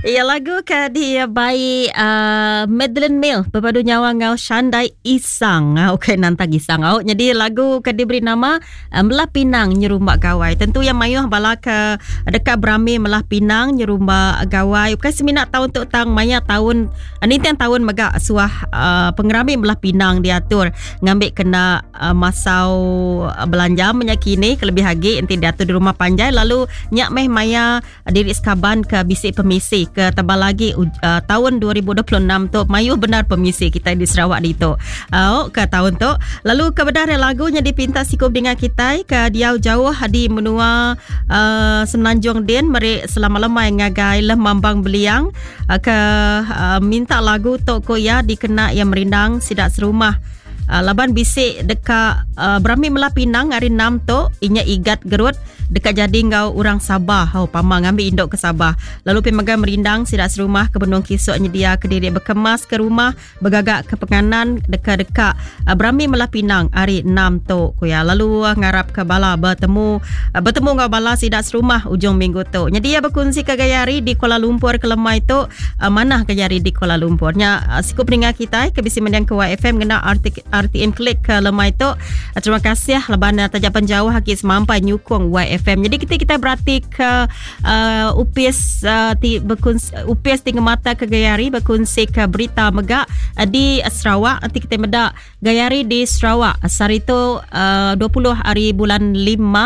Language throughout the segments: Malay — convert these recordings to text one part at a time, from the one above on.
Ya, lagu ka dia by Madeleine Mill berpadu nyawa ngau Shandai Isang. Okey, nantang Isang. Jadi lagu ka diberi nama Melah Pinang Nyerumbak Gawai. Tentu yang mayuh bala ke dekat Brami Melah Pinang Nyerumbak Gawai. Bukan seminat tahun tu tang maya tahun nintian tahun megak suah pengerami Melah Pinang diatur ngambil kena masau belanja menyakini kelebih hagi enti diatur di rumah panjai lalu nyak meh maya diri skaban ke bisik pemisi ke tebal lagi tahun 2026 tu mayuh benar pemisi kita di Sarawak di tu ke tahun tu lalu kebenar lagunya dipinta sikup dengan kita ke diau jauh di menua Semenanjung Din meri selama lemai ngagai leh mambang beliang ke minta lagu tu ko ya dikena yang merindang sidak serumah laban bisik dekat Brami Melah Pinang hari 6 tu inya igat gerut dekat jadi ngau orang Sabah pama ngambil induk ke Sabah lalu pemagai merindang sidak serumah ke benung kisuk nyedia ke diri berkemas ke rumah bergagak ke penganan dekat-dekat Brami Melah Pinang hari 6 tu kuya lalu ngarap ke bala bertemu ngau bala sidak serumah ujung minggu tu nyedia berkongsi ke gayari di Kuala Lumpur ke lemai tu mana gayari di Kuala Lumpurnya sikup pendengar kita ke bisi mendiang ke YFM kena RTM klik ke lemai tu terima kasih leban tajapan jauh haki semampai nyukung YFM jadi kita berarti ke UPS UPS tinggal mata ke Gayari berkongsi ke berita megak di Sarawak nanti kita medak Gayari di Sarawak hari tu 20 hari bulan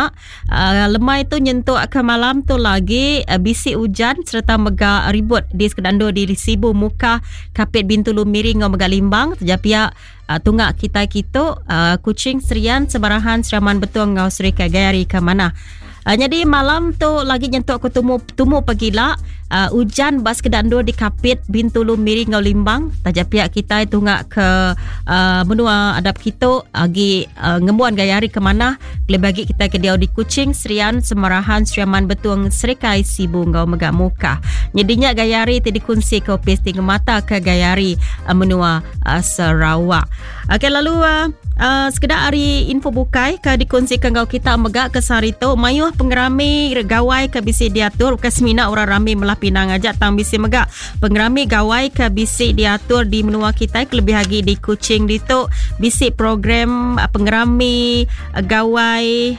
5 lemai tu nyentuh ke malam tu lagi bisi hujan serta megak ribut di Sekedando di Sibu Muka Kapit Bintulu Miring ngau megak Limbang terjapia tunggak kita Kuching Serian Sebarahan Seraman Betul ngau Serika Gayari ke mana jadi malam tu lagi nyentuk aku tumu pagila hujan bas Kedandur di Kapit Bintulu Miring ngau Limbang tajap pihak kita tunggak ke menua adap kita agi ngembuan Gayari ke mana boleh bagi kita ke diau di Kuching Serian Semarahan Seraman Betul Serikai Sibu ngau megak muka nyedinya Gayari ti dikunci ke opis tinggal mata ke Gayari menua Sarawak. Okey lalu sekedar hari info bukai ke dikongsikan kau kita megak ke sarito mayuh pengerami gawai ke bisi diatur ke semina orang rami Melah Pinang ajak tang bisi megak pengerami gawai ke bisi diatur di menua kita lebih lagi di Kuching dito bisi program pengerami gawai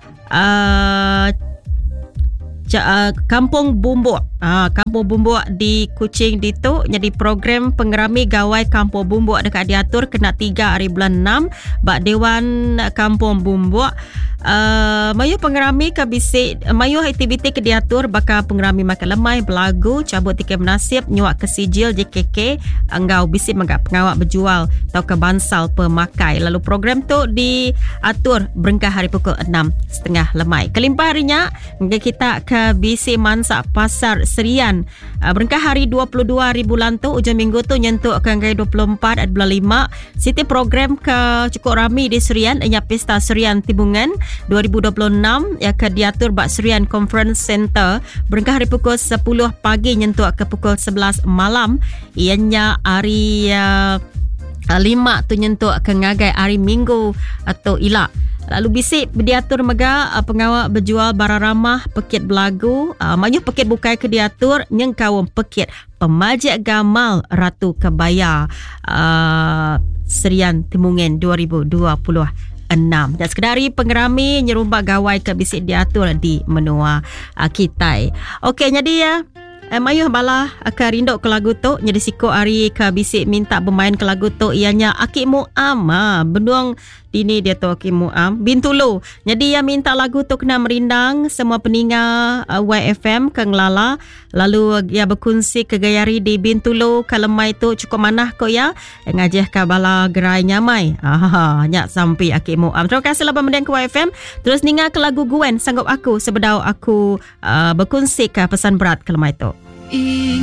Kampung Bumbuk Kampung Bumbuk di Kuching dito jadi program pengerami gawai Kampung Bumbuk dekat diatur kena 3 hari bulan 6 bak Dewan Kampung Bumbuk mayuh pengerami ke bisik mayuh aktiviti ke diatur bakal pengerami makan lemai belagu cabut tiket menasib nyuak ke sijil JKK enggau bisik megak pengawak berjual atau ke bansal pemakai lalu program tu diatur berengkah hari pukul 6:30 lemai kelimpah harinya kita ke bisik Mansak Pasar Serian berengkah hari 22 hari bulan tu ujung minggu tu nyentuk ke angkai 24 at bulan 5 siti program ke cukup rami di Serian ianya Pesta Serian Tibungan 2026 yang ke diatur bak Serian Conference Center berengkah hari pukul 10 pagi nyentuk ke pukul 11 malam ianya hari 5 tu nyentuk ke ngagai hari Minggu atau ilak lalu bisik diatur mega pengawak berjual barang ramah pekit belagu mayuh pekit bukai ke diatur nyengkawum pekit pemajak gamal Ratu Kebaya Serian Timungan 2026 dan sekedari pengerami nyerumbak gawai ke bisik diatur di menua Kitai. Okey jadi ya mayuh bala akan rinduk ke lagu tu jadi siko hari ke bisik minta bermain ke lagu tu ianya Akik Muam benuang dini dia tu Akik Muam Bintulu jadi ya minta lagu tu kena merindang semua peningat YFM ke Ngelala lalu ya berkongsi ke Gayari di Bintulu ke lemai tu cukup manah ko ya ngajih ke bala gerai nyamai nyak sampai Akik Muam terima kasih lah mendiang ke YFM terus ninga ke lagu Gwen sanggup aku sebedau aku berkongsi ke pesan berat ke lemai tu